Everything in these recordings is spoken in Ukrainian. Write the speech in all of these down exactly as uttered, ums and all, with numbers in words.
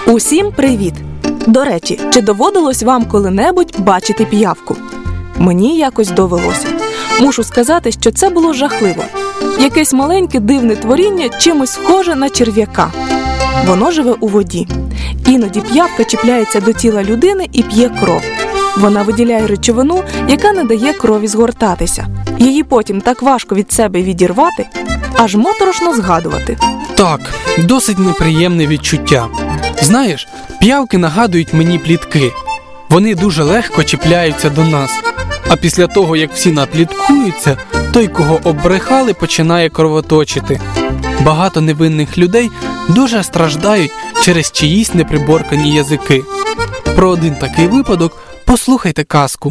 Усім привіт! До речі, чи доводилось вам коли-небудь бачити піявку? Мені якось довелося. Мушу сказати, що це було жахливо. Якесь маленьке дивне творіння, чимось схоже на черв'яка. Воно живе у воді. Іноді піявка чіпляється до тіла людини і п'є кров. Вона виділяє речовину, яка не дає крові згортатися. Її потім так важко від себе відірвати, аж моторошно згадувати. Так, досить неприємне відчуття. Знаєш, піявки нагадують мені плітки. Вони дуже легко чіпляються до нас. А після того, як всі напліткуються, той, кого оббрехали, починає кровоточити. Багато невинних людей дуже страждають через чиїсь неприборкані язики. Про один такий випадок послухайте казку.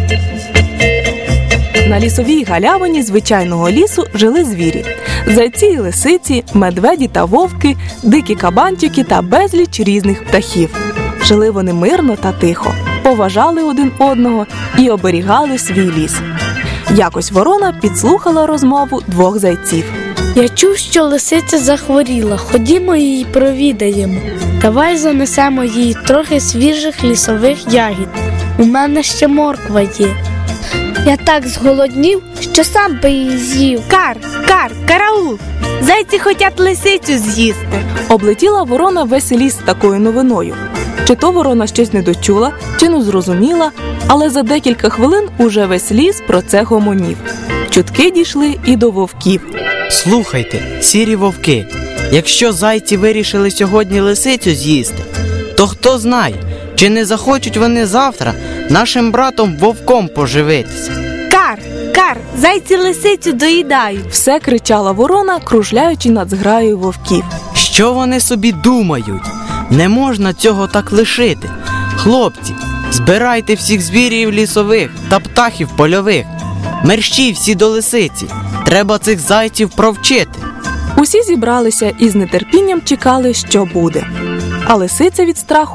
На лісовій галявині звичайного лісу жили звірі. Зайці і лисиці, медведі та вовки, дикі кабанчики та безліч різних птахів. Жили вони мирно та тихо, поважали один одного і оберігали свій ліс. Якось ворона підслухала розмову двох зайців. Я чув, що лисиця захворіла. Ходімо її провідаємо. Давай занесемо їй трохи свіжих лісових ягід. У мене ще морква є. Я так зголоднів, що сам би її з'їв. Кар, кар, караул! Зайці хотять лисицю з'їсти. Облетіла ворона весь ліс з такою новиною. Чи то ворона щось не дочула, чи не зрозуміла, але за декілька хвилин уже весь ліс про це гомонів. Чутки дійшли і до вовків. Слухайте, сірі вовки, якщо зайці вирішили сьогодні лисицю з'їсти, то хто знає, чи не захочуть вони завтра нашим братом вовком поживитися. Кар, кар, зайці лисицю доїдають. Все кричала ворона, кружляючи над зграєю вовків. Що вони собі думають? Не можна цього так лишити. Хлопці, збирайте всіх звірів лісових та птахів польових. Мерщій всі до лисиці. Треба цих зайців провчити. Усі зібралися і з нетерпінням чекали, що буде. А лисиця від страху